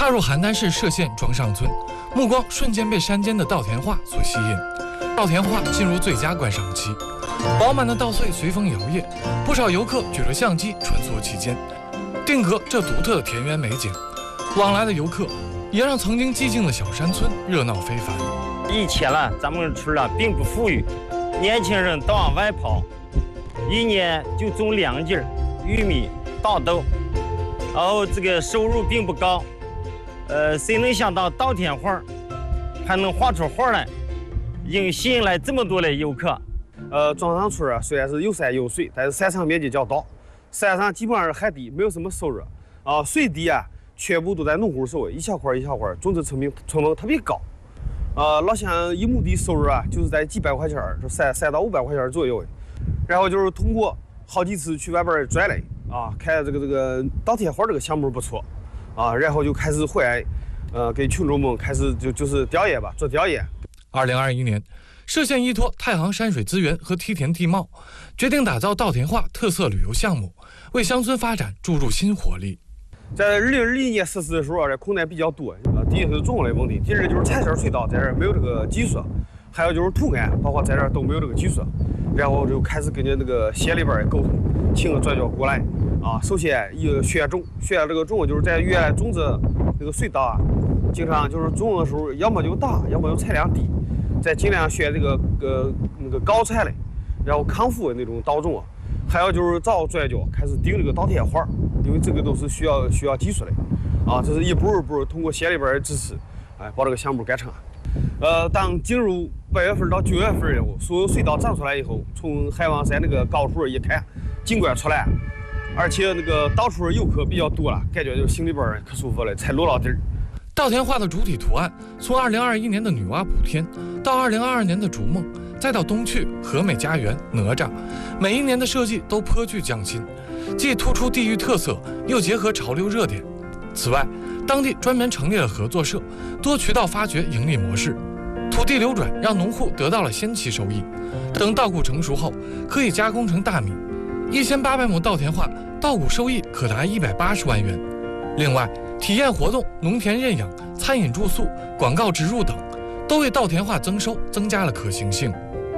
踏入邯郸市歙县庄上村，目光瞬间被山间的稻田画所吸引。稻田画进入最佳观赏期，饱满的稻穗随风摇曳，不少游客举着相机穿梭其间，定格这独特的田园美景。往来的游客也让曾经寂静的小山村热闹非凡。 以前咱们村并不富裕，年轻人都往外跑，一年就种2季玉米、大豆，然后这个收入并不高。谁能想到稻田画还能画出画来，吸引来这么多的游客？ 庄上村虽然是有山有水，但是山场面积较大，山上基本上是海地，没有什么收入水地全部都在农户手里，一小块一小块，种植成本特别高。老乡1亩地收入就是在几百块钱，就3到500块钱左右。然后就是通过好几次去外边转来看这个稻田画这个项目不错然后就开始回来给群众们开始就是调研做调研。 2021年，歙县依托太行山水资源和梯田地貌，决定打造稻田画特色旅游项目，为乡村发展注入新活力。 在2021年实施的时候这困难比较多第一是种类问题，第二就是产线隧道在这儿没有这个技术，还有就是土安，包括在这儿都没有这个技术。然后就开始跟那个县里边沟通，请个专家过来首先选这个种就是在原来种植那个隧道经常就是种的时候要么就大，要么就产量低，再尽量选这个那个高产的，然后康复的那种稻种还有就是找专家开始定这个稻田画，因为这个都是需要技术的这是一步一步通过县里边的支持把这个项目干成。当进入8月份到9月份以后，所有隧道长出来以后，从海王山那个高处一看，景观出来，而且那个到处游客比较多了，感觉就心里边可舒服了，才落到地儿。 稻田画的主体图案，从2021年的女娲补天，到2022年的逐梦，再到东去、和美家园、哪吒，每一年的设计都颇具匠心，既突出地域特色，又结合潮流热点。此外，当地专门成立了合作社，多渠道发掘盈利模式，土地流转让农户得到了先期收益。等稻谷成熟后，可以加工成大米。1800亩稻田画，稻谷收益可达180万元。另外，体验活动、农田认养、餐饮住宿、广告植入等，都为稻田画增收增加了可行性。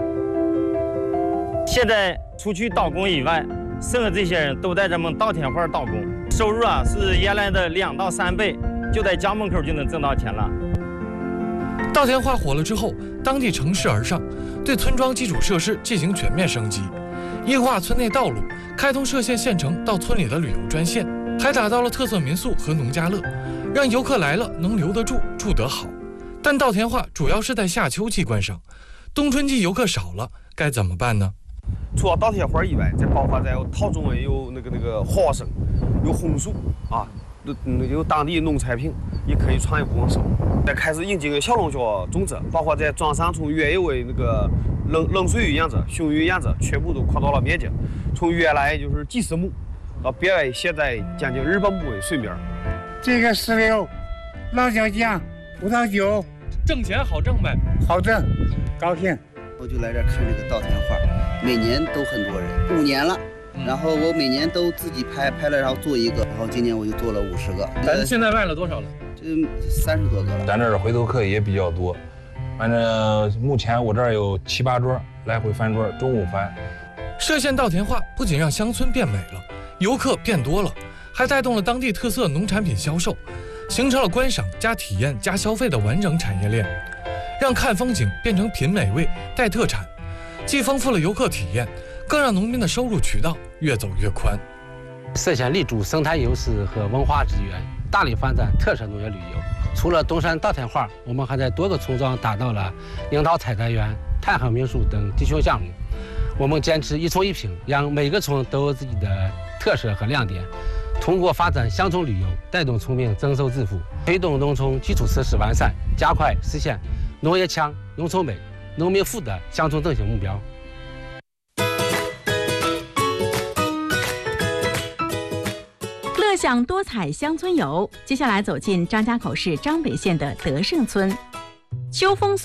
现在除去打工以外，剩下这些人都在咱们稻田画打工，收入是原来的2到3倍，就在家门口就能挣到钱了。 稻田画火了之后，当地乘势而上，对村庄基础设施进行全面升级，优化村内道路，开通歙县县城到村里的旅游专线，还打造了特色民宿和农家乐，让游客来了能留得住、住得好。但稻田画主要是在夏秋季观赏，冬春季游客少了，该怎么办呢？ 除了稻田画以外，再包括在桃中有那个花生，有红薯有当地农产品，也可以创一部分收入。再开始引进小龙虾种植，包括在庄上从原有的那个冷水鱼养殖、熊鱼养殖，全部都扩大了面积，从原来就是几十亩，到变为现在将近200亩的水面。 这个石榴、辣椒酱、葡萄酒， 挣钱好挣呗， 好挣，高兴。 我就来这看这个稻田画，每年都很多人，5年了。然后我每年都自己拍了，然后做一个，然后今年我就做了50个。 咱现在卖了多少了？ 这30多个了。 咱这儿回头客也比较多，反正目前我这儿有7、8桌来回翻桌，中午翻。 歙县稻田画不仅让乡村变美了，游客变多了，还带动了当地特色农产品销售，形成了观赏加体验加消费的完整产业链，让看风景变成品美味带特产，既丰富了游客体验，更让农民的收入渠道越走越宽。 歙县立足生态优势和文化资源，大力发展特色农业旅游。除了东山稻田画，我们还在多个村庄打造了樱桃采摘园、太行民宿等地区项目。我们坚持一村一品，让每个村都有自己的特色和亮点。通过发展乡村旅游，带动村民增收致富，推动农村基础设施完善，加快实现农业强、农村美、农民富的乡村振兴目标。 乐享多彩乡村游，接下来走进张家口市张北县的德胜村，秋风送